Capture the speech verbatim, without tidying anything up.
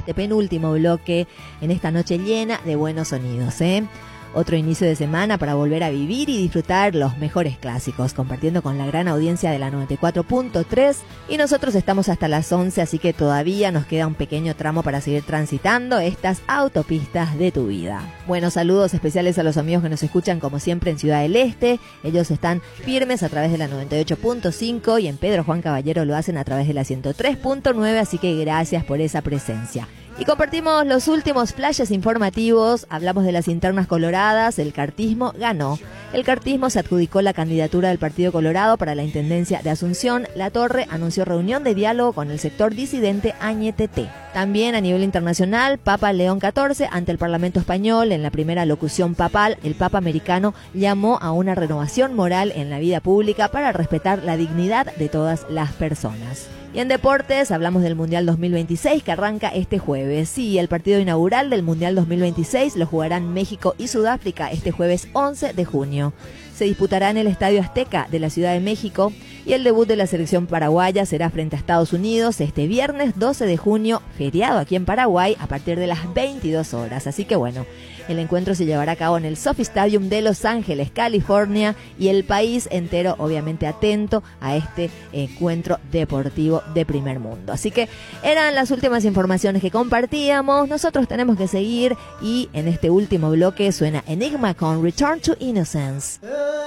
este penúltimo bloque en esta noche llena de buenos sonidos, ¿eh? Otro inicio de semana para volver a vivir y disfrutar los mejores clásicos, compartiendo con la gran audiencia de la noventa y cuatro punto tres. Y nosotros estamos hasta las once, así que todavía nos queda un pequeño tramo para seguir transitando estas autopistas de tu vida. Buenos saludos especiales a los amigos que nos escuchan como siempre en Ciudad del Este. Ellos están firmes a través de la noventa y ocho punto cinco y en Pedro Juan Caballero lo hacen a través de la ciento tres punto nueve, así que gracias por esa presencia. Y compartimos los últimos flashes informativos, hablamos de las internas coloradas, el cartismo ganó. El cartismo se adjudicó la candidatura del Partido Colorado para la Intendencia de Asunción. La Torre anunció reunión de diálogo con el sector disidente Añetete. También a nivel internacional, Papa León catorce ante el Parlamento Español, en la primera locución papal, el Papa americano llamó a una renovación moral en la vida pública para respetar la dignidad de todas las personas. Y en deportes hablamos del Mundial dos mil veintiséis que arranca este jueves. Sí, el partido inaugural del Mundial dos mil veintiséis lo jugarán México y Sudáfrica este jueves once de junio. Se disputará en el Estadio Azteca de la Ciudad de México y el debut de la selección paraguaya será frente a Estados Unidos este viernes doce de junio, feriado aquí en Paraguay, a partir de las veintidós horas. Así que bueno, el encuentro se llevará a cabo en el SoFi Stadium de Los Ángeles, California, y el país entero obviamente atento a este encuentro deportivo de primer mundo. Así que eran las últimas informaciones que compartíamos. Nosotros tenemos que seguir y en este último bloque suena Enigma con Return to Innocence.